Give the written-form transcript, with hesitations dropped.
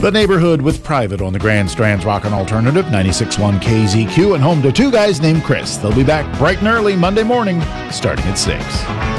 The Neighborhood with Private on the Grand Strand's Rockin' Alternative, 96.1 KZQ, and home to two guys named Chris. They'll be back bright and early Monday morning, starting at 6.